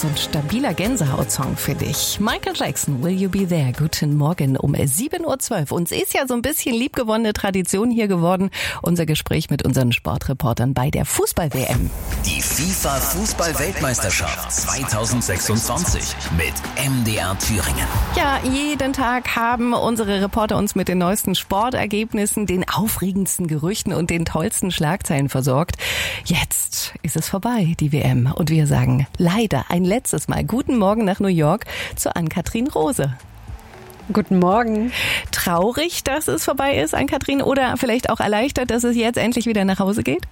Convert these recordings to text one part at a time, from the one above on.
so ein stabiler Gänsehaut-Song für dich. Michael Jackson, Will You Be There? Guten Morgen um 7.12 Uhr. Uns ist ja so ein bisschen liebgewonnene Tradition hier geworden. Unser Gespräch mit unseren Sportreportern bei der Fußball-WM. Die FIFA-Fußball-Weltmeisterschaft 2026 mit MDR Thüringen. Ja, jeden Tag haben unsere Reporter uns mit den neuesten Sportergebnissen, den aufregendsten Gerüchten und den tollsten Schlagzeilen versorgt. Jetzt ist es vorbei, die WM. Und wir sagen leider ein letztes Mal guten Morgen nach New York zu Ann-Kathrin Rose. Guten Morgen. Traurig, dass es vorbei ist, Ann-Kathrin, oder vielleicht auch erleichtert, dass es jetzt endlich wieder nach Hause geht?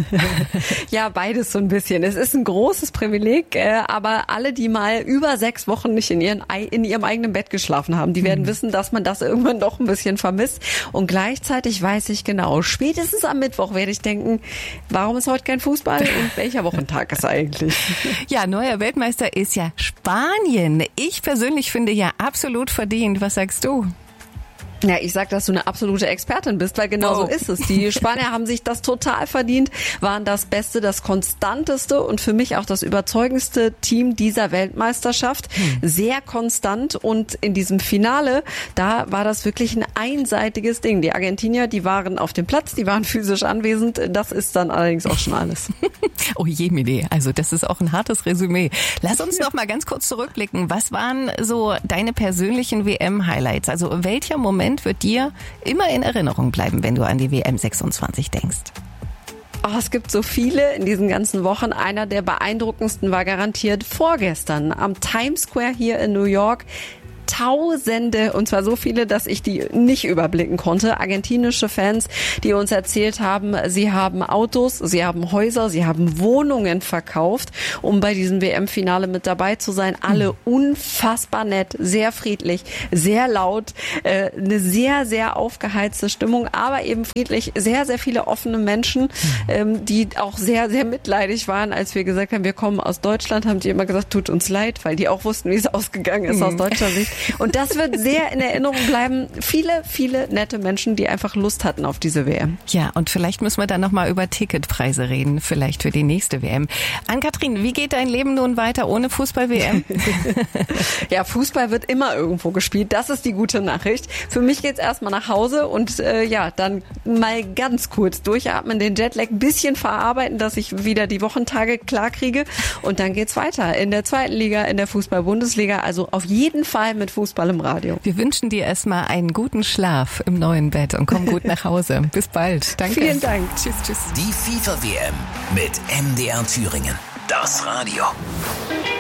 Ja, beides so ein bisschen. Es ist ein großes Privileg, aber alle, die mal über 6 Wochen nicht in ihrem eigenen Bett geschlafen haben, die werden wissen, dass man das irgendwann doch ein bisschen vermisst. Und gleichzeitig weiß ich genau, spätestens am Mittwoch werde ich denken, warum ist heute kein Fußball und welcher Wochentag ist eigentlich? Ja, neuer Weltmeister ist ja Spanien. Ich persönlich finde ja absolut verdient. Was sagst du? Ja, ich sag, dass du eine absolute Expertin bist, weil genau so ist es. Die Spanier haben sich das total verdient, waren das beste, das konstanteste und für mich auch das überzeugendste Team dieser Weltmeisterschaft. Sehr konstant und in diesem Finale, da war das wirklich ein einseitiges Ding. Die Argentinier, die waren auf dem Platz, die waren physisch anwesend. Das ist dann allerdings auch schon alles. Oh je, Mine, also das ist auch ein hartes Resümee. Lass uns noch mal ganz kurz zurückblicken. Was waren so deine persönlichen WM-Highlights? Also welcher Moment wird dir immer in Erinnerung bleiben, wenn du an die WM 26 denkst? Oh, es gibt so viele in diesen ganzen Wochen. Einer der beeindruckendsten war garantiert vorgestern am Times Square hier in New York. Tausende, und zwar so viele, dass ich die nicht überblicken konnte. Argentinische Fans, die uns erzählt haben, sie haben Autos, sie haben Häuser, sie haben Wohnungen verkauft, um bei diesem WM-Finale mit dabei zu sein. Alle unfassbar nett, sehr friedlich, sehr laut, eine sehr, sehr aufgeheizte Stimmung, aber eben friedlich. Sehr, sehr viele offene Menschen, die auch sehr, sehr mitleidig waren, als wir gesagt haben, wir kommen aus Deutschland, haben die immer gesagt, tut uns leid, weil die auch wussten, wie es ausgegangen ist aus deutscher Sicht. Und das wird sehr in Erinnerung bleiben. Viele, viele nette Menschen, die einfach Lust hatten auf diese WM. Ja, und vielleicht müssen wir dann nochmal über Ticketpreise reden, vielleicht für die nächste WM. Ann-Kathrin, wie geht dein Leben nun weiter ohne Fußball-WM? Ja, Fußball wird immer irgendwo gespielt. Das ist die gute Nachricht. Für mich geht's erstmal nach Hause und dann mal ganz kurz durchatmen, den Jetlag ein bisschen verarbeiten, dass ich wieder die Wochentage klar kriege. Und dann geht's weiter in der 2. Liga, in der Fußball-Bundesliga. Also auf jeden Fall mit Fußball im Radio. Wir wünschen dir erstmal einen guten Schlaf im neuen Bett und komm gut nach Hause. Bis bald. Danke. Vielen Dank. Tschüss, tschüss. Die FIFA-WM mit MDR Thüringen. Das Radio.